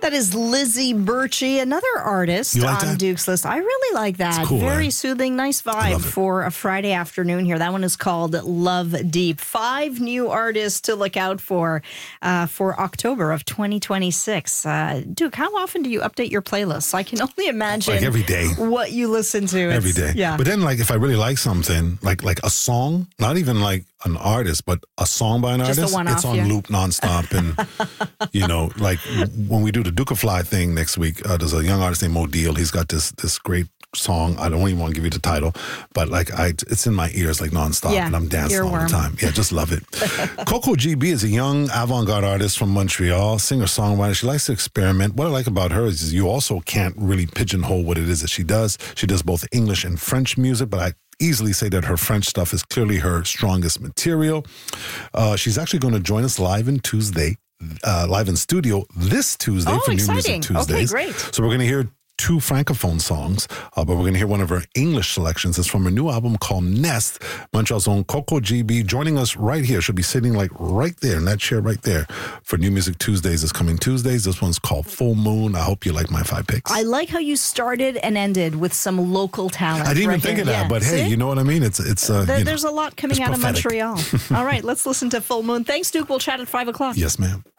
That is Lizzie Birchie, another artist You like on that? Duke's list. I really like that. It's cool, Very right? soothing, nice vibe for a Friday afternoon here. That one is called Love Deep. 5 new artists to look out for October of 2026. Duke, how often do you update your playlists? I can only imagine Like every day. what you listen to. Every day. Yeah. But then, like, if I really like something, like a song, not even like an artist, but a song by an Just a artist, one-off, it's on yeah. loop nonstop. And, you know, like when we do the Dukafly thing next week, there's a young artist named Mo Deal. He's got this great song. I don't even want to give you the title, but like it's in my ears like nonstop, Yeah, and I'm dancing all earworm. the time. Yeah, just love it. Coco GB is a young avant-garde artist from Montreal, singer-songwriter. She likes to experiment. What I like about her is you also can't really pigeonhole what it is that she does. She does both English and French music, but I easily say that her French stuff is clearly her strongest material. She's actually going to join us live in studio this Tuesday for New exciting. Music Tuesdays. Okay, great. So we're going to hear 2 Francophone songs, but we're going to hear one of her English selections. It's from her new album called Nest. Montreal's own Coco GB joining us right here. She'll be sitting like right there in that chair right there for New Music Tuesdays this coming Tuesdays. This one's called Full Moon. I hope you like my 5 picks. I like how you started and ended with some local talent. I didn't even right think here. of that, Yeah. but hey, See? you know what I mean? It's There's a lot coming it's out prophetic. of Montreal. All right, let's listen to Full Moon. Thanks, Duke. We'll chat at 5 o'clock. Yes, ma'am.